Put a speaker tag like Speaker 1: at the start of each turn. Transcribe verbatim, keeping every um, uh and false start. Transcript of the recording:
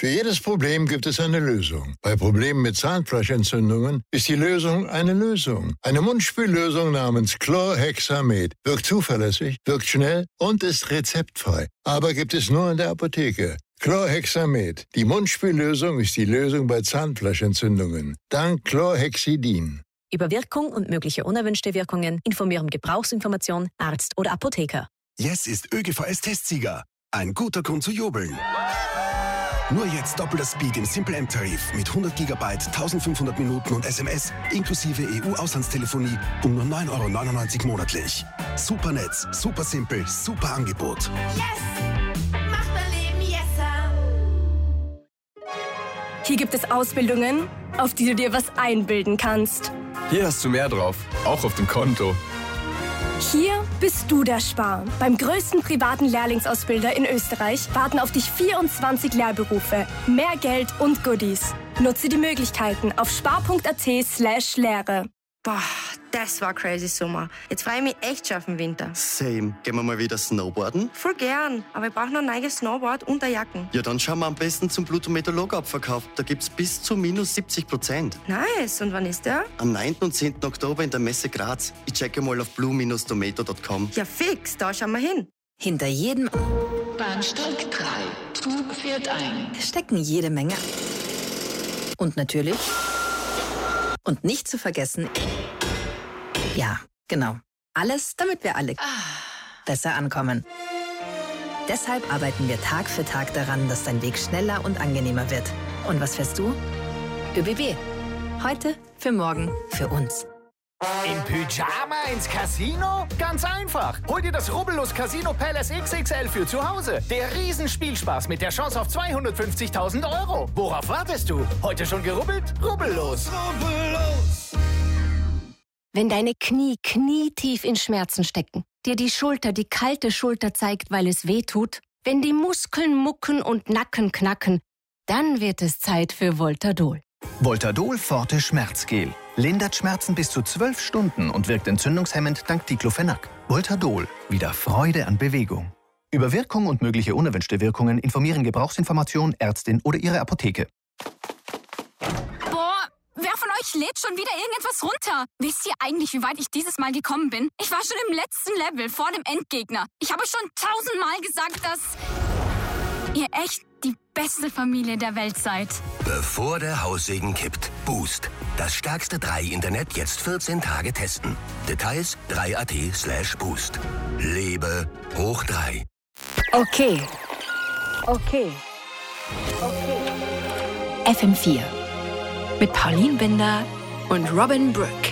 Speaker 1: Für jedes Problem gibt es eine Lösung. Bei Problemen mit Zahnfleischentzündungen ist die Lösung eine Lösung. Eine Mundspüllösung namens Chlorhexamed wirkt zuverlässig, wirkt schnell und ist rezeptfrei. Aber gibt es nur in der Apotheke. Chlorhexamed. Die Mundspüllösung ist die Lösung bei Zahnfleischentzündungen. Dank Chlorhexidin.
Speaker 2: Über Wirkung und mögliche unerwünschte Wirkungen informieren Gebrauchsinformation, Arzt oder Apotheker.
Speaker 3: Yes ist ÖGVS-Testsieger. Ein guter Grund zu jubeln. Nur jetzt doppelter Speed im Simple M-Tarif mit hundert Gigabyte, eintausendfünfhundert Minuten und S M S inklusive E U-Auslandstelefonie um nur neun Euro neunundneunzig monatlich. Super Netz, super simpel, super Angebot.
Speaker 4: Yes! Macht mein Leben yesser!
Speaker 5: Hier gibt es Ausbildungen, auf die du dir was einbilden kannst.
Speaker 6: Hier hast du mehr drauf, auch auf dem Konto.
Speaker 5: Hier bist du der Spar. Beim größten privaten Lehrlingsausbilder in Österreich warten auf dich vierundzwanzig Lehrberufe, mehr Geld und Goodies. Nutze die Möglichkeiten auf spar.at slash Lehre.
Speaker 7: Boah, das war crazy Sommer. Jetzt freue ich mich echt schon auf den Winter.
Speaker 8: Same. Gehen wir mal wieder snowboarden?
Speaker 7: Voll gern, aber ich brauche noch ein neues Snowboard und eine Jacken.
Speaker 8: Ja, dann schauen wir am besten zum Pluto-Meteorolog-Abverkauf. Da gibt's bis zu minus siebzig Prozent.
Speaker 7: Nice, und wann ist der?
Speaker 8: Am neunten und zehnten Oktober in der Messe Graz. Ich checke mal auf blue Bindestrich tomato Punkt com.
Speaker 7: Ja fix, da schauen wir hin.
Speaker 9: Hinter jedem
Speaker 10: Bahnsteig drei. Zug fährt ein.
Speaker 9: stecken jede Menge. Und natürlich... Und nicht zu vergessen... Ja, genau. Alles, damit wir alle besser ankommen. Deshalb arbeiten wir Tag für Tag daran, dass dein Weg schneller und angenehmer wird. Und was fährst du? ÖBB. Heute, für morgen, für uns.
Speaker 11: Im Pyjama ins Casino? Ganz einfach. Hol dir das Rubbellos Casino Palace X X L für zu Hause. Der Riesenspielspaß mit der Chance auf zweihundertfünfzigtausend Euro. Worauf wartest du? Heute schon gerubbelt? Rubbellos. Rubbellos.
Speaker 2: Wenn deine Knie knietief in Schmerzen stecken, dir die Schulter die kalte Schulter zeigt, weil es weh tut, wenn die Muskeln mucken und Nacken knacken, dann wird es Zeit für Voltadol.
Speaker 12: Voltadol Forte Schmerzgel. Lindert Schmerzen bis zu zwölf Stunden und wirkt entzündungshemmend dank Diclofenac. Voltadol. Wieder Freude an Bewegung. Über Wirkung und mögliche unerwünschte Wirkungen informieren Gebrauchsinformation, Ärztin oder Ihre Apotheke.
Speaker 13: Boah, wer von euch lädt schon wieder irgendetwas runter? Wisst ihr eigentlich, wie weit ich dieses Mal gekommen bin? Ich war schon im letzten Level, vor dem Endgegner. Ich habe schon tausendmal gesagt, dass ihr echt die beste Familie der Welt seid.
Speaker 3: Bevor der Haussegen kippt. Boost. Das stärkste drei Internet jetzt vierzehn Tage testen. Details drei.at slash boost. Lebe hoch drei.
Speaker 2: Okay. Okay. Okay. F M vier. Mit Pauline Binder und Robin Brooke.